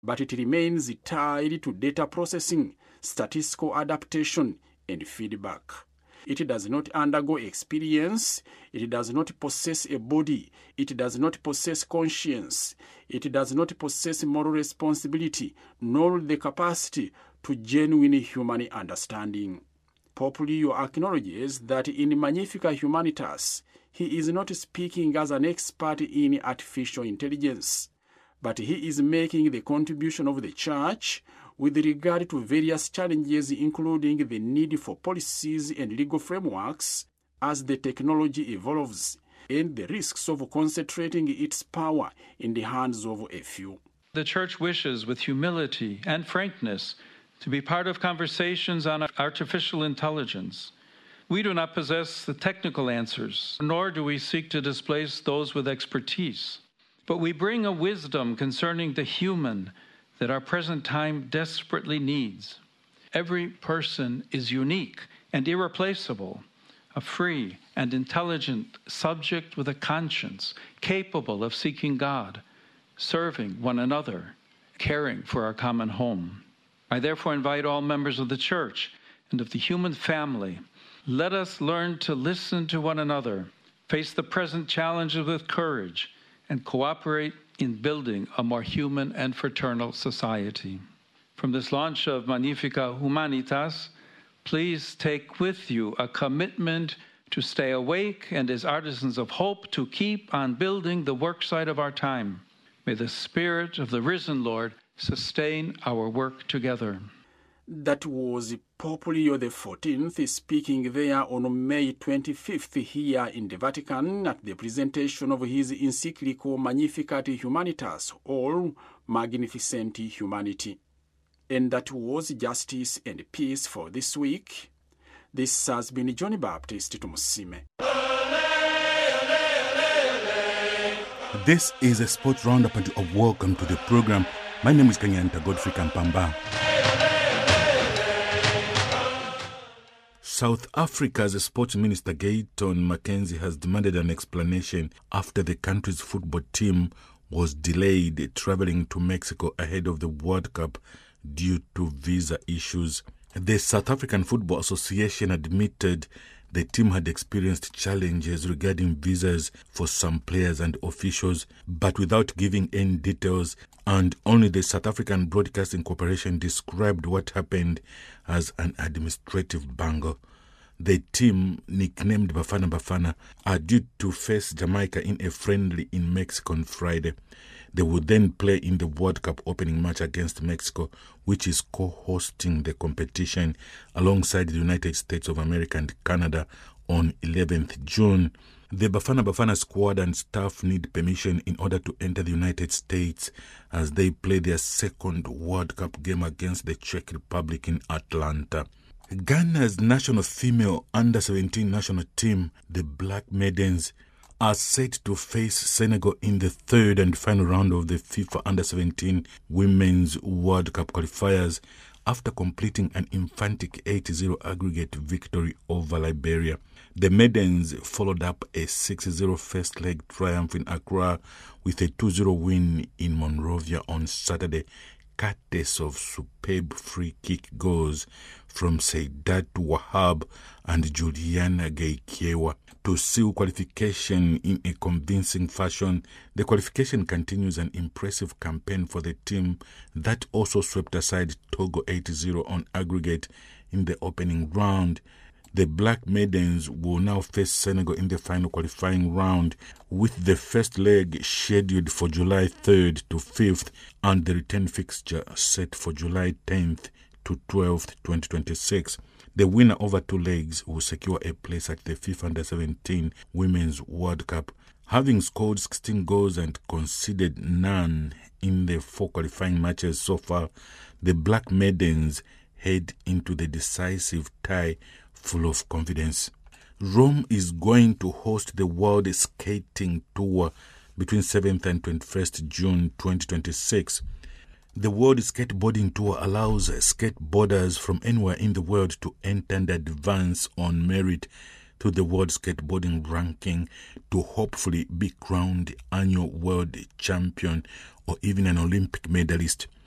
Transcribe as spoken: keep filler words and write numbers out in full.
but it remains tied to data processing, statistical adaptation, and feedback. It does not undergo experience. It does not possess a body. It does not possess conscience. It does not possess moral responsibility, nor the capacity to genuine human understanding. Pope Leo acknowledges that in Magnificat Humanitas, he is not speaking as an expert in artificial intelligence, but he is making the contribution of the Church with regard to various challenges, including the need for policies and legal frameworks as the technology evolves, and the risks of concentrating its power in the hands of a few. The Church wishes, with humility and frankness, to be part of conversations on artificial intelligence. We do not possess the technical answers, nor do we seek to displace those with expertise. But we bring a wisdom concerning the human that our present time desperately needs. Every person is unique and irreplaceable, a free and intelligent subject with a conscience, capable of seeking God, serving one another, caring for our common home. I therefore invite all members of the Church and of the human family, let us learn to listen to one another, face the present challenges with courage, and cooperate in building a more human and fraternal society. From this launch of Magnificat Humanitas, please take with you a commitment to stay awake and as artisans of hope to keep on building the worksite of our time. May the Spirit of the risen Lord sustain our work together. That was Pope Leo the fourteenth speaking there on May twenty-fifth here in the Vatican at the presentation of his encyclical Magnificat Humanitas, or Magnificent Humanity. And that was Justice and Peace for this week. This has been Johnny Baptist Tumusime. This is a sports roundup and a welcome to the program. My name is Kenyanta Godfrey Kampamba. South Africa's Sports Minister Gayton Mackenzie has demanded an explanation after the country's football team was delayed traveling to Mexico ahead of the World Cup due to visa issues. The South African Football Association admitted the team had experienced challenges regarding visas for some players and officials, but without giving any details, and only the South African Broadcasting Corporation described what happened as an administrative bungle. The team, nicknamed Bafana Bafana, are due to face Jamaica in a friendly in Mexico on Friday. They will then play in the World Cup opening match against Mexico, which is co-hosting the competition alongside the United States of America and Canada on eleventh June. The Bafana Bafana squad and staff need permission in order to enter the United States as they play their second World Cup game against the Czech Republic in Atlanta. Ghana's national female under seventeen national team, the Black Maidens, are set to face Senegal in the third and final round of the FIFA under seventeen Women's World Cup qualifiers after completing an emphatic eight zero aggregate victory over Liberia. The Maidens followed up a six zero first leg triumph in Accra with a two zero win in Monrovia on Saturday, courtesy of superb free kick goals from Saidat Wahab and Juliana Gaikiewa to seal qualification in a convincing fashion. The qualification continues an impressive campaign for the team that also swept aside Togo eight zero on aggregate in the opening round. The Black Maidens will now face Senegal in the final qualifying round, with the first leg scheduled for July third to fifth and the return fixture set for July tenth to twelfth, twenty twenty-six. The winner over two legs will secure a place at the FIFA under seventeen Women's World Cup. Having scored sixteen goals and conceded none in the four qualifying matches so far, the Black Maidens head into the decisive tie full of confidence. Rome is going to host the World Skating Tour between seventh and twenty-first June twenty twenty-six. The World Skateboarding Tour allows skateboarders from anywhere in the world to enter and advance on merit to the World Skateboarding Ranking to hopefully be crowned annual world champion or even an Olympic medalist.